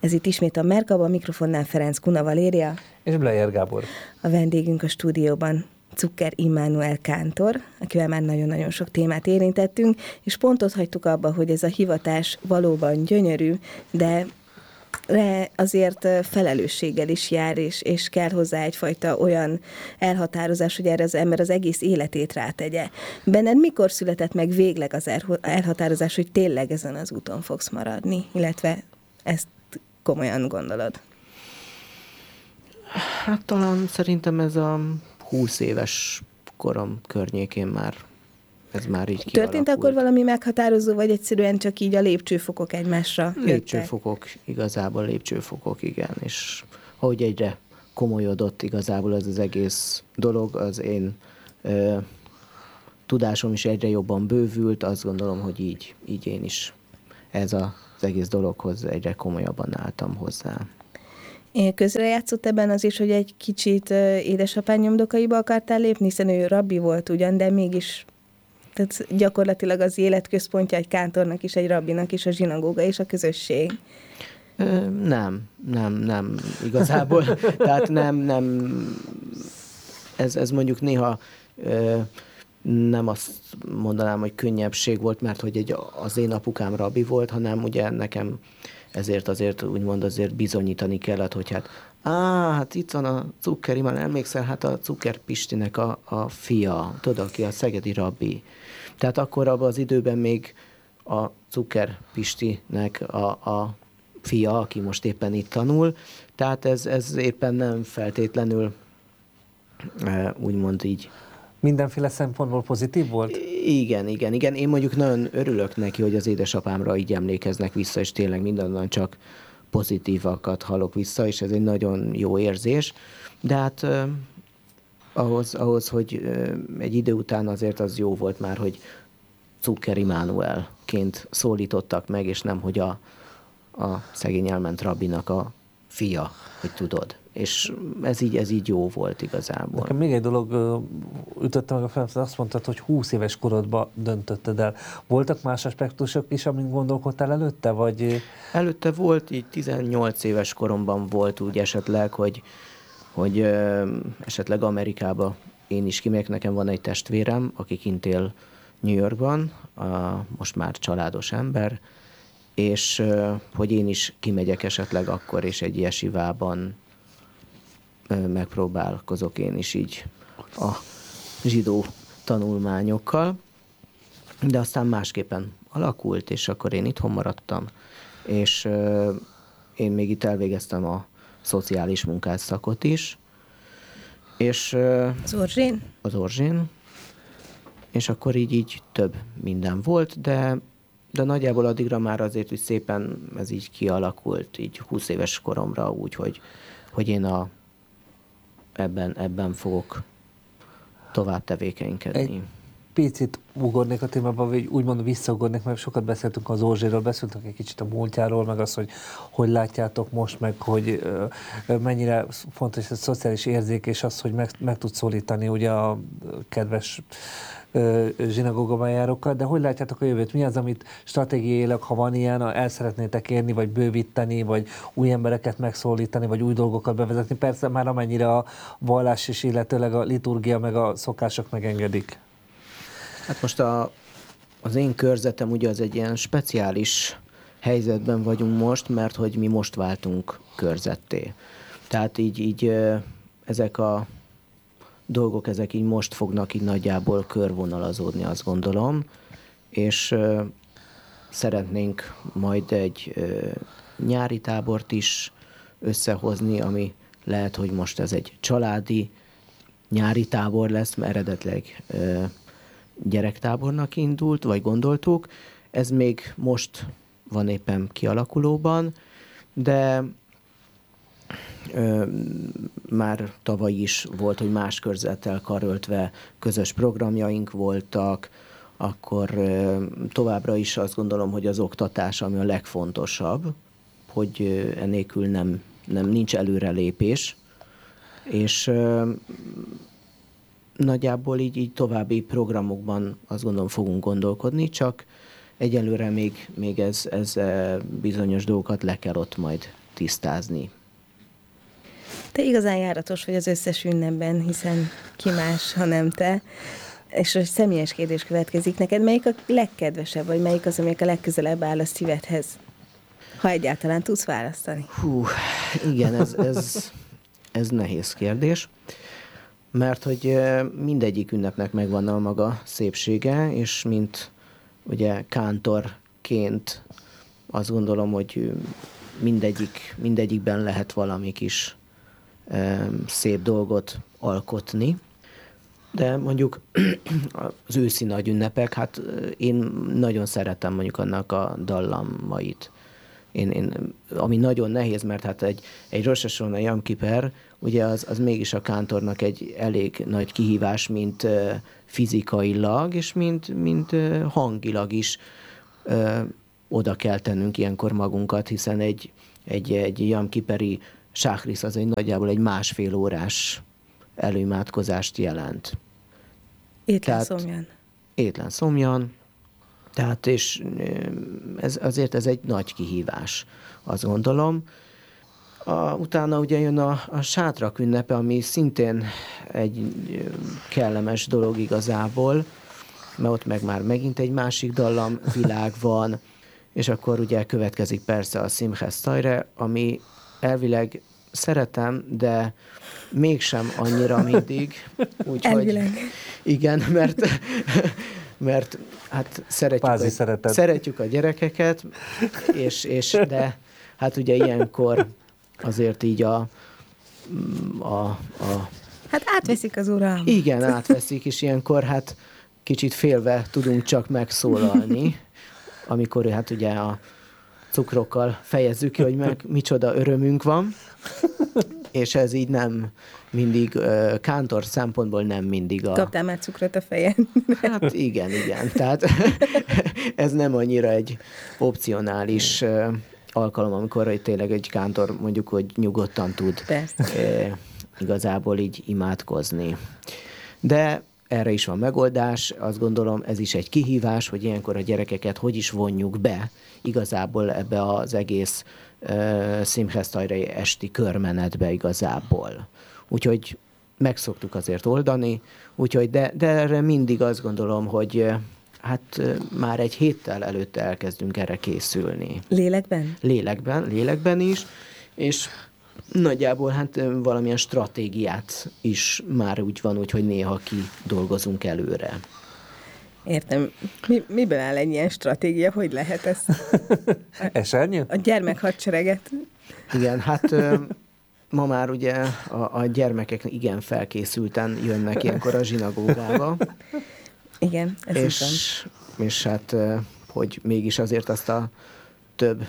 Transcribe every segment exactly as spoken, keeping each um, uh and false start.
Ez itt ismét a Merkab, a mikrofonnál Ferenc Kuna Valéria. És Blejer Gábor. A vendégünk a stúdióban Zucker Immanuel kántor, akivel már nagyon-nagyon sok témát érintettünk, és pontot hagytuk abba, hogy ez a hivatás valóban gyönyörű, de azért felelősséggel is jár, és, és kell hozzá egyfajta olyan elhatározás, hogy erre az ember az egész életét rátegye. Benned mikor született meg végleg az elhatározás, hogy tényleg ezen az úton fogsz maradni, illetve ezt komolyan gondolod? Hát talán szerintem ez a húsz éves korom környékén már ez már így kialakult. Történt akkor valami meghatározó, vagy egyszerűen csak így a lépcsőfokok egymásra jöttek? Lépcsőfokok, igazából lépcsőfokok, igen. És ahogy egyre komolyodott igazából ez az egész dolog, az én ö, tudásom is egyre jobban bővült, azt gondolom, hogy így, így én is ez a, az egész dologhoz egyre komolyabban álltam hozzá. Közrejátszott ebben az is, hogy egy kicsit édesapád nyomdokaiba akartál lépni, hiszen ő rabbi volt ugyan, de mégis tehát gyakorlatilag az életközpontja egy kántornak is, egy rabbinak is a zsinagóga és a közösség. Ö, nem, nem, nem, igazából. Tehát nem, nem, ez, ez mondjuk néha ö, nem azt mondanám, hogy könnyebbség volt, mert hogy egy, az én apukám rabbi volt, hanem ugye nekem ezért azért úgymond azért bizonyítani kellett, hogy hát Á, hát itt van a Zucker Immanuel, emlékszel, hát a Zucker Pistinek a, a fia, tudod, aki a szegedi rabbi. Tehát akkor abban az időben még a Zucker Pistinek a, a fia, aki most éppen itt tanul, tehát ez, ez éppen nem feltétlenül úgymond így. Mindenféle szempontból pozitív volt? Igen, igen, igen. Én mondjuk nagyon örülök neki, hogy az édesapámra így emlékeznek vissza, és tényleg mindenben csak pozitívakat hallok vissza, és ez egy nagyon jó érzés. De hát eh, ahhoz, ahhoz, hogy eh, egy idő után azért az jó volt már, hogy Zucker Immanuelként szólítottak meg, és nem, hogy a, a szegény elment rabbinak a fia, hogy tudod. És ez így, ez így jó volt igazából. Nekem még egy dolog ütötte meg a fejem, azt mondtad, hogy húsz éves korodban döntötted el. Voltak más aspektusok is, amin gondolkodtál előtte? Vagy... Előtte volt, így tizennyolc éves koromban volt úgy esetleg, hogy, hogy ö, esetleg Amerikába én is kimegyek. Nekem van egy testvérem, aki kint él New Yorkban, a, most már családos ember, és ö, hogy én is kimegyek esetleg akkor, és egy jesivában megpróbálkozok én is így a zsidó tanulmányokkal, de aztán másképpen alakult, és akkor én itthon maradtam, és euh, én még itt elvégeztem a szociális munkás szakot is, és euh, az Orzsén? Az Orzsén, és akkor így, így több minden volt, de, de nagyjából addigra már azért, hogy szépen ez így kialakult, így húsz éves koromra úgy, hogy, hogy én a Ebben, ebben fogok tovább tevékenykedni. Egy picit ugornék a témában, vagy úgymond visszaugornék, mert sokat beszéltünk az Orzséről, beszéltünk egy kicsit a múltjáról, meg az, hogy hogy látjátok most, meg hogy uh, mennyire fontos a szociális érzék, és az, hogy meg, meg tud szólítani ugye a kedves uh, zsinagógajárókat, de hogy látjátok a jövőt? Mi az, amit stratégiailag, ha van ilyen, el szeretnétek érni, vagy bővíteni, vagy új embereket megszólítani, vagy új dolgokat bevezetni? Persze már amennyire a vallás is, illetőleg a liturgia, meg a szokások megengedik. Hát most a, az én körzetem ugye az egy ilyen speciális helyzetben vagyunk most, mert hogy mi most váltunk körzetté. Tehát így, így ezek a dolgok, ezek így most fognak így nagyjából körvonalazódni, azt gondolom, és szeretnénk majd egy nyári tábort is összehozni, ami lehet, hogy most ez egy családi nyári tábor lesz, mert eredetileg gyerektábornak indult, vagy gondoltuk. Ez még most van éppen kialakulóban, de ö, már tavaly is volt, hogy más körzettel karöltve közös programjaink voltak, akkor ö, továbbra is azt gondolom, hogy az oktatás, ami a legfontosabb, hogy ö, enélkül nem, nem nincs előrelépés, és ö, nagyjából így, így további programokban azt gondolom fogunk gondolkodni, csak egyelőre még, még ez, ez bizonyos dolgokat le kell ott majd tisztázni. Te igazán járatos vagy az összes ünnepben, hiszen ki más, ha nem te. És a személyes kérdés következik neked, melyik a legkedvesebb, vagy melyik az, amelyik a legközelebb áll a szívedhez? Ha egyáltalán tudsz választani. Hú, igen, ez, ez, ez nehéz kérdés, mert hogy mindegyik ünnepnek megvan a maga szépsége, és mint ugye kántorként azt gondolom, hogy mindegyik, mindegyikben lehet valami kis e, szép dolgot alkotni. De mondjuk az őszi nagy ünnepek, hát én nagyon szeretem mondjuk annak a dallamait. Én, én, ami nagyon nehéz, mert hát egy, egy Rosh Hashana Yom Kippur, ugye az, az mégis a kántornak egy elég nagy kihívás, mint uh, fizikailag, és mint, mint uh, hangilag is uh, oda kell tennünk ilyenkor magunkat, hiszen egy, egy, egy Yom Kippuri sáhrisz az egy nagyjából egy másfél órás előimádkozást jelent. Étlen szomjan. Étlen szomjan. Tehát, és ez, azért ez egy nagy kihívás, azt gondolom. A, utána ugye jön a, a sátrak ünnepe, ami szintén egy kellemes dolog igazából, mert ott meg már megint egy másik dallamvilág van, és akkor ugye következik persze a Simchas Torah, ami elvileg szeretem, de mégsem annyira mindig. Úgyhogy, igen, mert, mert hát szeretjük a, szeretjük a gyerekeket, és, és de hát ugye ilyenkor azért így a, a, a hát átveszik az uralmat. Igen, átveszik, és ilyenkor hát kicsit félve tudunk csak megszólalni, amikor hát ugye a cukrokkal fejezzük ki, hogy meg micsoda örömünk van, és ez így nem mindig, kántor szempontból nem mindig a... Kaptál már cukrot a fejen? Hát igen, igen. Tehát ez nem annyira egy opcionális alkalom, amikor tényleg egy kántor mondjuk, hogy nyugodtan tud e, igazából így imádkozni. De erre is van megoldás, azt gondolom ez is egy kihívás, hogy ilyenkor a gyerekeket hogy is vonjuk be igazából ebbe az egész uh, Simchas Torah esti körmenetbe igazából. Úgyhogy meg szoktuk azért oldani, úgyhogy de, de erre mindig azt gondolom, hogy uh, hát uh, már egy héttel előtte elkezdünk erre készülni. Lélekben? Lélekben, lélekben is, és nagyjából hát valamilyen stratégiát is már úgy van, úgy, hogy néha kidolgozunk előre. Értem. Mi, miből áll egy ilyen stratégia? Hogy lehet ez? Esernyő? A gyermekhadsereget. Igen, hát ma már ugye a, a gyermekek igen felkészülten jönnek ilyenkor a zsinagógába. Igen, ez és, van. És hát, hogy mégis azért azt a több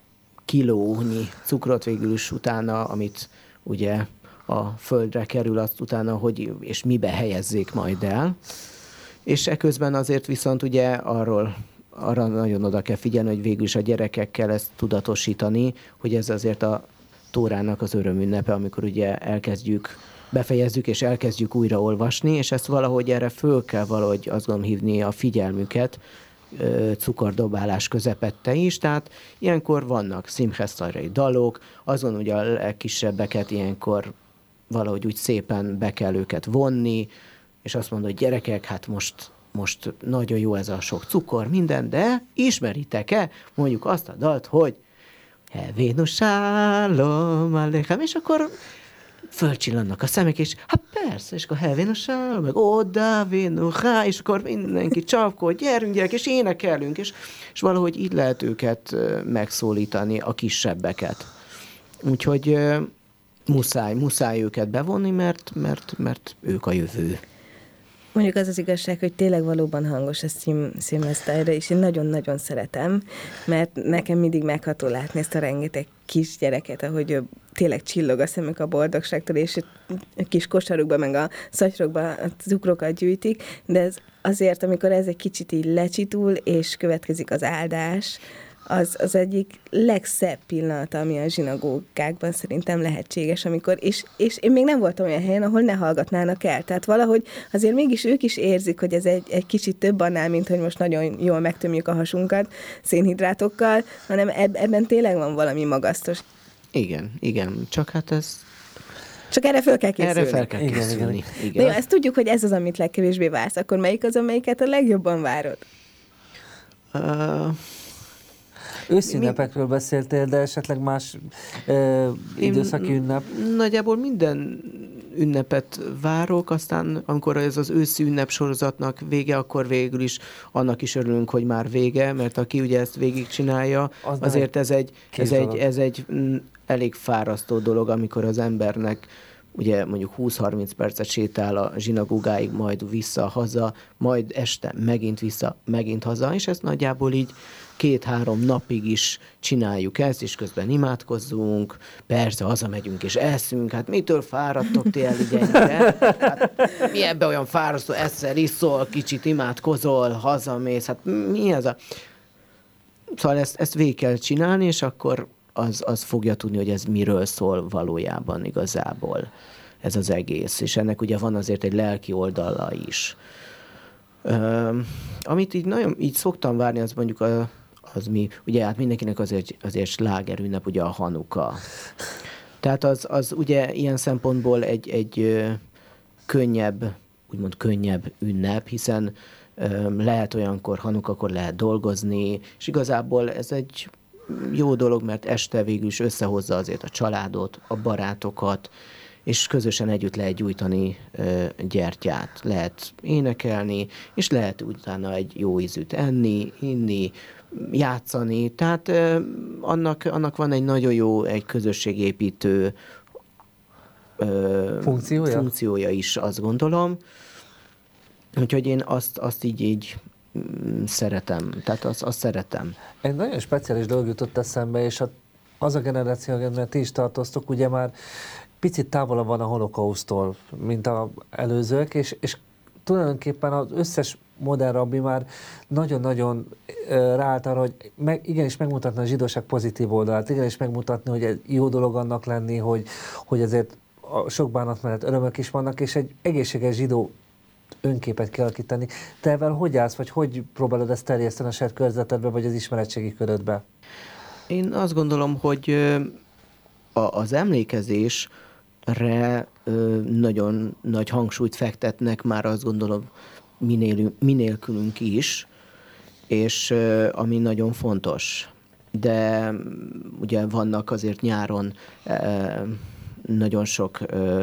kilónyi cukrot végül is utána, amit ugye a földre kerül, azt utána, hogy és mibe helyezzék majd el. És eközben azért viszont ugye arról, arra nagyon oda kell figyelni, hogy végül is a gyerekekkel ezt tudatosítani, hogy ez azért a Tórának az örömünnepe, amikor ugye elkezdjük, befejezzük és elkezdjük újra olvasni, és ezt valahogy erre föl kell valahogy azt gondolom hívni a figyelmüket, cukordobálás közepette is, tehát ilyenkor vannak Simchas Torah dalok, azon ugye a legkisebbeket ilyenkor valahogy úgy szépen be kell őket vonni, és azt mondod, hogy gyerekek, hát most, most nagyon jó ez a sok cukor, minden, de ismeritek-e mondjuk azt a dalt, hogy Hevénu Shalom Aleichem, és akkor fölcsillannak a szemek, és hát persze, és akkor Hevénu Shalom, meg Oda Vénu Há, és akkor mindenki csapkod, gyerünk gyerek, és énekelünk, és, és valahogy így lehet őket megszólítani, a kisebbeket. Úgyhogy muszáj, muszáj őket bevonni, mert, mert, mert ők a jövő. Mondjuk az az igazság, hogy tényleg valóban hangos a Simchas Torah, és én nagyon-nagyon szeretem, mert nekem mindig megható látni ezt a rengeteg kisgyereket, ahogy ő tényleg csillog a szemük a boldogságtól, és a kis kosarukba, meg a szatyrokba a cukrokat gyűjtik, de ez azért, amikor ez egy kicsit így lecsitul, és következik az áldás, az, az egyik legszebb pillanata, ami a zsinagógákban szerintem lehetséges, amikor, és, és én még nem voltam olyan helyen, ahol ne hallgatnának el. Tehát valahogy azért mégis ők is érzik, hogy ez egy, egy kicsit több annál, mint hogy most nagyon jól megtömjük a hasunkat szénhidrátokkal, hanem eb, ebben tényleg van valami magasztos. Igen, igen. Csak hát ez... Csak erre fel kell készülni. Erre fel kell Igen, készülni. igen. Igen. De jó, ezt tudjuk, hogy ez az, amit legkevésbé vársz. Akkor melyik az, amelyiket a legjobban várod? Uh, Őszünnepekről beszéltél, de esetleg más ö, időszaki ünnep? Nagyjából minden ünnepet várok, aztán amikor ez az őszi ünnep sorozatnak vége, akkor végül is annak is örülünk, hogy már vége, mert aki ugye ezt végigcsinálja, Az azért ez egy, ez egy, dolog. ez egy mm, elég fárasztó dolog, amikor az embernek ugye mondjuk húsz-harminc percet sétál a zsinagógáig, majd vissza, haza, majd este megint vissza, megint haza, és ezt nagyjából így két-három napig is csináljuk ezt, és közben imádkozzunk, persze hazamegyünk és eszünk, hát mitől fáradtok ti el így ennyire? Hát, mi ebben olyan fárasztó, eszel, iszol, kicsit imádkozol, hazamész, hát mi ez a... Szóval ezt, ezt végig kell csinálni, és akkor az, az fogja tudni, hogy ez miről szól valójában igazából ez az egész. És ennek ugye van azért egy lelki oldala is. Ö, amit így nagyon így szoktam várni, az mondjuk a, az mi, ugye hát mindenkinek azért, azért sláger ünnep, ugye a Hanuka. Tehát az, az ugye ilyen szempontból egy, egy ö, könnyebb, úgymond könnyebb ünnep, hiszen ö, lehet olyankor Hanukakor lehet dolgozni, és igazából ez egy jó dolog, mert este végül is összehozza azért a családot, a barátokat, és közösen együtt lehet gyújtani ö, gyertyát, lehet énekelni, és lehet utána egy jó ízűt enni, inni, játszani. Tehát ö, annak, annak van egy nagyon jó, egy közösségépítő ö, Funkciója? funkciója is, azt gondolom. Úgyhogy én azt, azt így, így szeretem. Tehát azt, azt szeretem. Egy nagyon speciális dolog jutott eszembe, és a, az a generáció, amiben ti is tartoztok, ugye már picit távolabb van a holokausztól, mint az előzők, és, és tulajdonképpen az összes modern rabbi már nagyon-nagyon ráállt arra, hogy meg, igenis megmutatni a zsidóság pozitív oldalát, igenis megmutatni, hogy egy jó dolog annak lenni, hogy, hogy azért a sok bánat mellett örömök is vannak, és egy egészséges zsidó önképet kialakítani. Te ebben hogy állsz, vagy hogy próbálod ezt terjeszteni a saját körzetedbe, vagy az ismeretségi körödbe? Én azt gondolom, hogy az emlékezésre nagyon nagy hangsúlyt fektetnek már, azt gondolom, minél, minélkülünk is, és ami nagyon fontos. De ugye vannak azért nyáron nagyon sok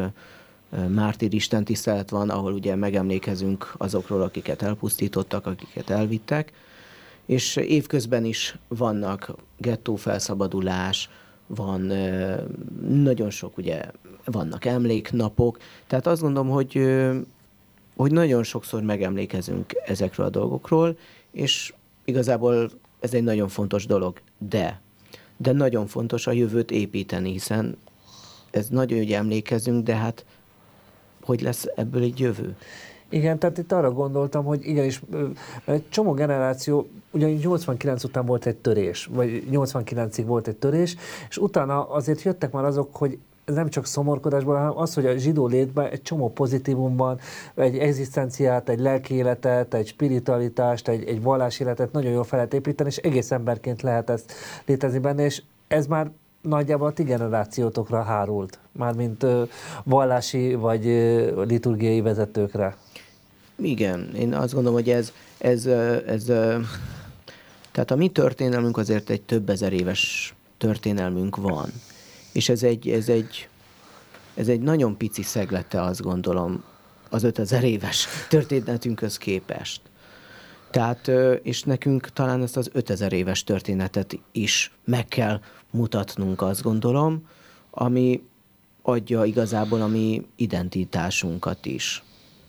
mártír istentisztelet van, ahol ugye megemlékezünk azokról, akiket elpusztítottak, akiket elvittek, és évközben is vannak gettófelszabadulás, van nagyon sok, ugye vannak emléknapok, tehát azt gondolom, hogy, hogy nagyon sokszor megemlékezünk ezekről a dolgokról, és igazából ez egy nagyon fontos dolog, de, de nagyon fontos a jövőt építeni, hiszen ez nagyon, hogy emlékezünk, de hát hogy lesz ebből egy jövő? Igen, tehát itt arra gondoltam, hogy igenis egy csomó generáció, ugyanis nyolcvankilenc után volt egy törés, vagy nyolcvankilencig volt egy törés, és utána azért jöttek már azok, hogy ez nem csak szomorkodásból, hanem az, hogy a zsidó létben egy csomó pozitívumban, egy egzisztenciát, egy lelki életet, egy spiritualitást, egy, egy vallási életet nagyon jól fel lehet építeni, és egész emberként lehet ezt létezni benne, és ez már nagyjából a ti generációtokra hárult, mármint ö, vallási vagy ö, liturgiai vezetőkre. Igen, én azt gondolom, hogy ez, ez, ez, tehát a mi történelmünk azért egy több ezer éves történelmünk van. És ez egy, ez egy, ez egy nagyon pici szeglete, azt gondolom, az ötezer éves történetünkhöz képest. Tehát, és nekünk talán ezt az ötezer éves történetet is meg kell mutatnunk, azt gondolom, ami adja igazából a mi identitásunkat is.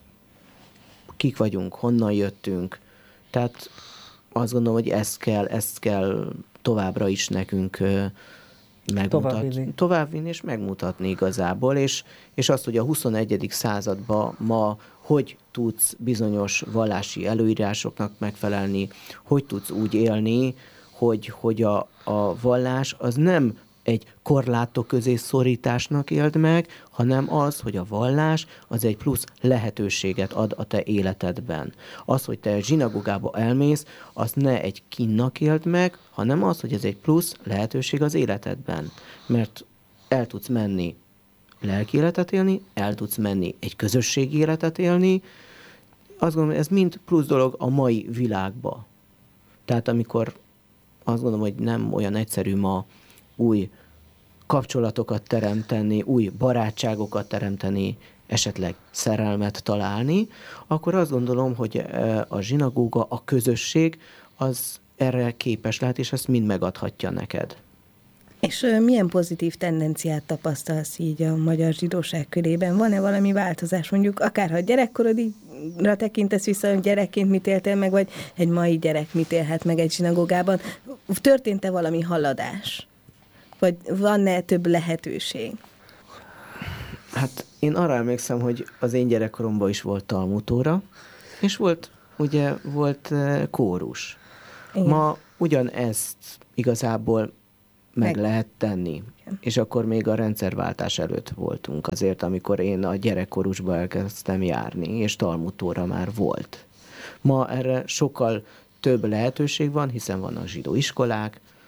Kik vagyunk, honnan jöttünk. Tehát azt gondolom, hogy ezt kell, ezt kell továbbra is nekünk megmutatni. Továbbvinni és megmutatni igazából, és, és azt, hogy a huszonegyedik században ma hogy tudsz bizonyos vallási előírásoknak megfelelni, hogy tudsz úgy élni, hogy, hogy a, a vallás az nem egy korlátok közé szorításnak éld meg, hanem az, hogy a vallás az egy plusz lehetőséget ad a te életedben. Az, hogy te zsinagógába elmész, azt ne egy kínnak éld meg, hanem az, hogy ez egy plusz lehetőség az életedben. Mert el tudsz menni lelki életet élni, el tudsz menni egy közösségi életet élni. Azt gondolom, ez mind plusz dolog a mai világba. Tehát amikor azt gondolom, hogy nem olyan egyszerű ma új kapcsolatokat teremteni, új barátságokat teremteni, esetleg szerelmet találni, akkor azt gondolom, hogy a zsinagóga, a közösség az erre képes lehet, és ezt mind megadhatja neked. És milyen pozitív tendenciát tapasztalsz így a magyar zsidóság körében? Van-e valami változás, mondjuk akár ha gyerekkorodra tekintesz vissza, hogy gyerekként mit éltél meg, vagy egy mai gyerek mit élhet meg egy zsinagógában? Történt-e valami haladás? Vagy van-e több lehetőség? Hát én arra emlékszem, hogy az én gyerekkoromban is volt Talmud Tóra, és volt, ugye, volt kórus. Igen. Ma ugyanezt igazából meg, meg lehet tenni. Igen. És akkor még a rendszerváltás előtt voltunk azért, amikor én a gyerekkorusba elkezdtem járni, és Talmud Tóra már volt. Ma erre sokkal több lehetőség van, hiszen vannak zsidó iskolák,